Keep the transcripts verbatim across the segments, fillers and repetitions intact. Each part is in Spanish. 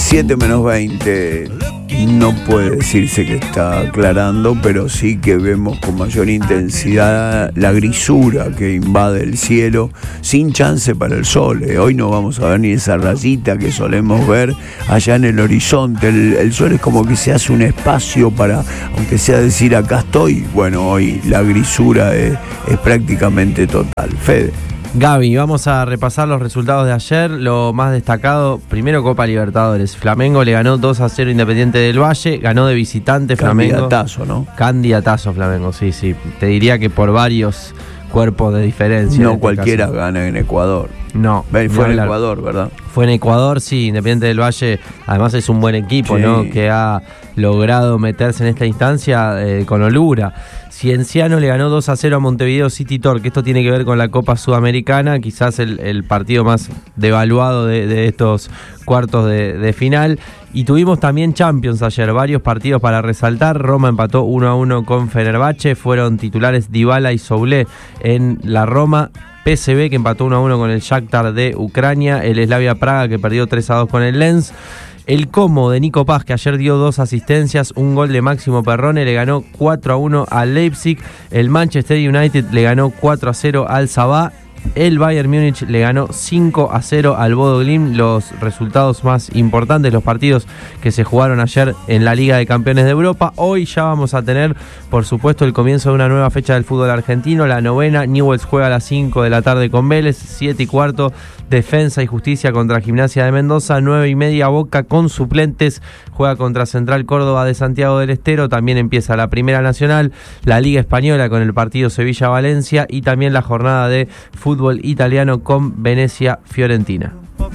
siete menos veinte. No puede decirse que está aclarando, pero sí que vemos con mayor intensidad la grisura que invade el cielo, sin chance para el sol. Eh. Hoy no vamos a ver ni esa rayita que solemos ver allá en el horizonte. El, el sol es como que se hace un espacio para, aunque sea decir acá estoy. Bueno, hoy la grisura es, es prácticamente total. Fede. Gaby, vamos a repasar los resultados de ayer. Lo más destacado, primero Copa Libertadores. Flamengo le ganó dos a cero Independiente del Valle, ganó de visitante Flamengo. Candidatazo, ¿no? Candidatazo Flamengo, sí, sí. Te diría que por varios cuerpos de diferencia. No este cualquiera caso. Gana en Ecuador. No. Fue no en hablar. Ecuador, ¿verdad? Fue en Ecuador, sí. Independiente del Valle, además es un buen equipo, Sí. ¿no? Que ha logrado meterse en esta instancia eh, con holgura. Cienciano le ganó dos a cero a Montevideo City Torque. Esto tiene que ver con la Copa Sudamericana, quizás el, el partido más devaluado de, de estos cuartos de, de final. Y tuvimos también Champions ayer, varios partidos para resaltar. Roma empató uno a uno con Fenerbahce, fueron titulares Dybala y Soulé en la Roma. P S V que empató uno a uno con el Shakhtar de Ucrania, el Slavia Praga que perdió tres a dos con el Lens. El Como de Nico Paz, que ayer dio dos asistencias, un gol de Máximo Perrone, le ganó cuatro a uno al Leipzig. El Manchester United le ganó cuatro a cero al Sabah. El Bayern Múnich le ganó cinco a cero al Bodo Glimt. Los resultados más importantes, los partidos que se jugaron ayer en la Liga de Campeones de Europa. Hoy ya vamos a tener, por supuesto, el comienzo de una nueva fecha del fútbol argentino, la novena. Newell's juega a las cinco de la tarde con Vélez, siete y cuarto, Defensa y Justicia contra Gimnasia de Mendoza, nueve y media, Boca con suplentes juega contra Central Córdoba de Santiago del Estero. También empieza la Primera Nacional, la Liga Española con el partido Sevilla-Valencia y también la jornada de fútbol italiano con Venecia-Fiorentina.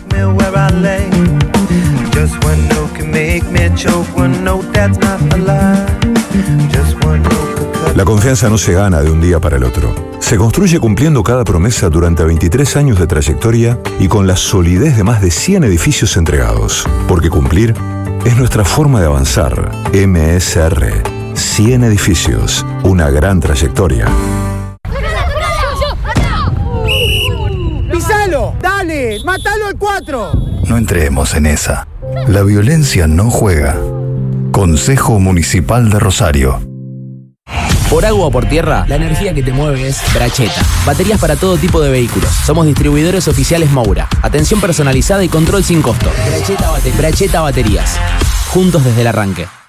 La confianza no se gana de un día para el otro. Se construye cumpliendo cada promesa durante veintitrés años de trayectoria y con la solidez de más de cien edificios entregados. Porque cumplir es nuestra forma de avanzar. M S R. cien edificios. Una gran trayectoria. ¡Pisalo! ¡Dale! ¡Mátalo al cuatro! No entremos en esa. La violencia no juega. Consejo Municipal de Rosario. Por agua o por tierra, la energía que te mueve es Bracheta. Baterías para todo tipo de vehículos. Somos distribuidores oficiales Moura. Atención personalizada y control sin costo. Bracheta, bate- Bracheta Baterías. Juntos desde el arranque.